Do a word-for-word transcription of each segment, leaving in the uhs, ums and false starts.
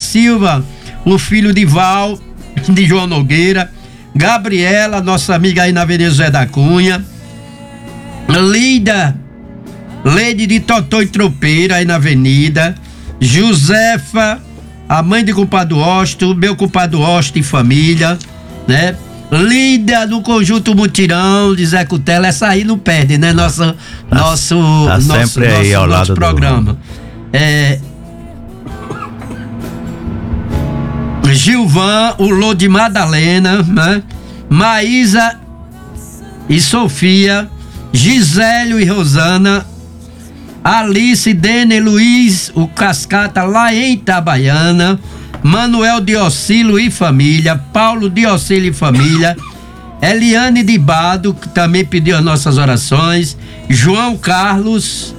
Silva, o filho de Val, de João Nogueira, Gabriela, nossa amiga aí na Avenida José da Cunha, Lida, Leide de Totó e Tropeira aí na Avenida, Josefa, a mãe de compadre Osto, meu compadre Osto e família, né? Lida no Conjunto Mutirão de Zé Cutela, essa aí não perde, né? Nosso, tá, nosso, tá nosso, sempre aí nosso, ao nosso lado programa. Do... É, Gilvan, o Lô de Madalena, né? Maísa e Sofia, Gisélio e Rosana, Alice, Dene, Luiz, o Cascata lá em Itabaiana, Manuel Diocílio e família, Paulo Diocílio e família, Eliane de Bado, que também pediu as nossas orações, João Carlos,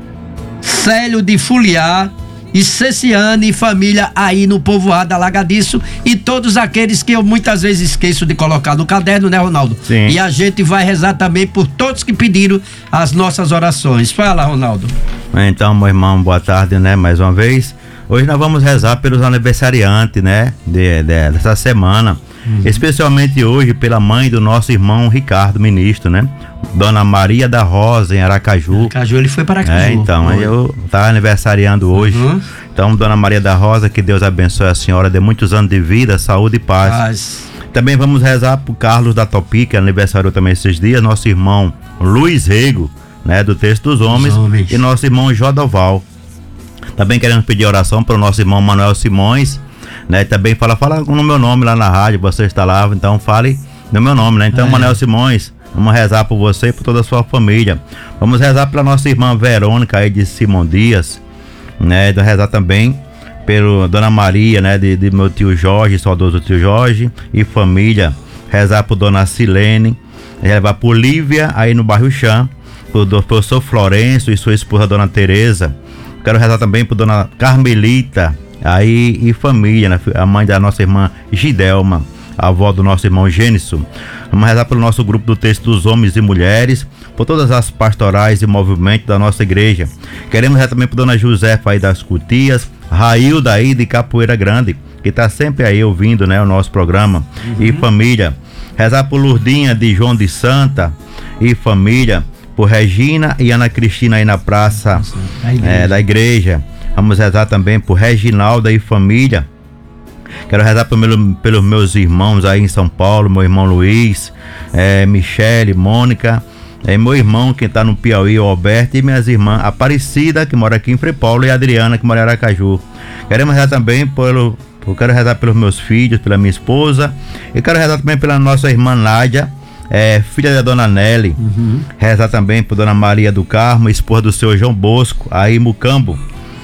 Célio de Fuliar e Ceciane e família aí no povoado Alagadiço, e todos aqueles que eu muitas vezes esqueço de colocar no caderno, né, Ronaldo? Sim. E a gente vai rezar também por todos que pediram as nossas orações. Fala, Ronaldo. Então, meu irmão, boa tarde, né, mais uma vez. Hoje nós vamos rezar pelos aniversariantes, né, de, de, dessa semana. Uhum. Especialmente hoje pela mãe do nosso irmão Ricardo, ministro, né? Dona Maria da Rosa, em Aracaju. Aracaju, ele foi para Aracaju. É, então, foi. eu tá aniversariando hoje. Uhum. Então, Dona Maria da Rosa, que Deus abençoe a senhora, dê muitos anos de vida, saúde e paz. paz. Também vamos rezar pro Carlos da Topi, que aniversariou também esses dias, nosso irmão Luiz Rego, né? Do Texto dos Homens, homens. E nosso irmão Jodoval. Também queremos pedir oração para o nosso irmão Manuel Simões, né? Também fala, fala no meu nome lá na rádio, você está lá, então fale no meu nome, né? Então, é. Manuel Simões, vamos rezar por você e por toda a sua família. Vamos rezar pela nossa irmã Verônica aí de Simão Dias, né? Vamos rezar também pelo Dona Maria, né? De, de meu tio Jorge, saudoso tio Jorge e família. Rezar por Dona Silene, rezar por Lívia aí no bairro Chã, por professor Florencio e sua esposa Dona Tereza. Quero rezar também por Dona Carmelita aí e família, né? A mãe da nossa irmã Gidelma, a avó do nosso irmão Gêniso. Vamos rezar pelo nosso grupo do Texto dos Homens e Mulheres, por todas as pastorais e movimentos da nossa igreja. Queremos rezar também por Dona Josefa aí das Cutias, Railda aí de Capoeira Grande, que está sempre aí ouvindo, né, o nosso programa, uhum. E família. Rezar por Lourdinha de João de Santa e família, por Regina e Ana Cristina aí na praça é, da igreja. Vamos rezar também por Reginalda e família. Quero rezar pelo, pelos meus irmãos aí em São Paulo, meu irmão Luiz, é, Michele, Mônica, é, meu irmão que está no Piauí, o Alberto, e minhas irmãs Aparecida, que mora aqui em Frei Paulo, e Adriana, que mora em Aracaju. Queremos rezar também pelo, eu quero rezar pelos meus filhos, pela minha esposa, e quero rezar também pela nossa irmã Nádia, É, filha da Dona Nelly. Uhum. Rezar também por Dona Maria do Carmo, esposa do seu João Bosco, aí em Mucambo.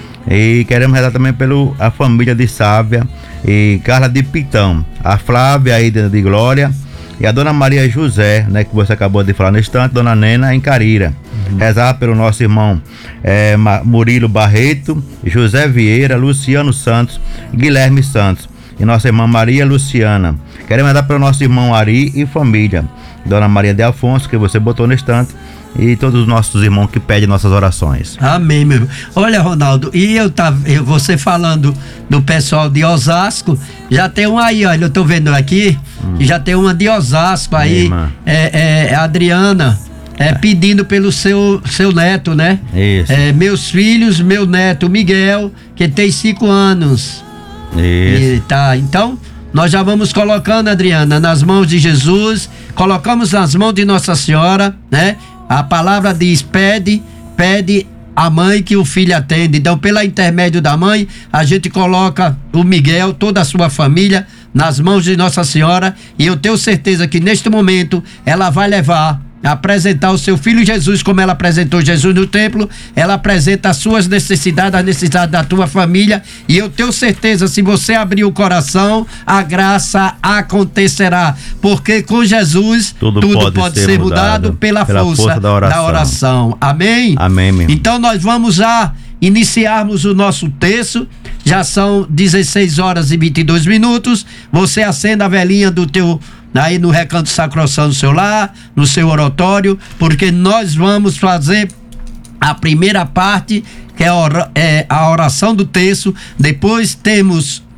E queremos rezar também pela família de Sávia e Carla de Pitão, a Flávia aí de, de Glória, e a Dona Maria José, né, que você acabou de falar no instante, Dona Nena em Carira. Uhum. Rezar pelo nosso irmão é, Murilo Barreto, José Vieira, Luciano Santos, Guilherme Santos, e nossa irmã Maria Luciana. Queremos rezar pelo nosso irmão Ari e família, Dona Maria de Afonso, que você botou no estante, e todos os nossos irmãos que pedem nossas orações. Amém, meu irmão. Olha, Ronaldo, e eu tava, eu, você falando do pessoal de Osasco, já tem um aí, olha, eu tô vendo aqui, hum. já tem uma de Osasco aí, é, é, a Adriana, é, é. pedindo pelo seu, seu neto, né? Isso. É, meus filhos, meu neto Miguel, que tem cinco anos. Isso. E tá, então, nós já vamos colocando, Adriana, nas mãos de Jesus, colocamos nas mãos de Nossa Senhora, né? A palavra diz, pede, pede a mãe que o filho atende. Então, pelo intermédio da mãe, a gente coloca o Miguel, toda a sua família, nas mãos de Nossa Senhora, e eu tenho certeza que neste momento ela vai levar, apresentar o seu filho Jesus, como ela apresentou Jesus no templo. Ela apresenta as suas necessidades, as necessidades da tua família, e eu tenho certeza, se você abrir o coração, a graça acontecerá, porque com Jesus tudo, tudo pode, pode ser, ser mudado, mudado pela, pela força, força da, oração. da oração. Amém? Amém, meu. Então nós vamos já iniciarmos o nosso texto. Já são dezesseis horas e vinte e dois minutos. Você acenda a velhinha do teu aí no Recanto Sacrossão do seu lar, no seu oratório, porque nós vamos fazer a primeira parte, que é a oração do texto. Depois temos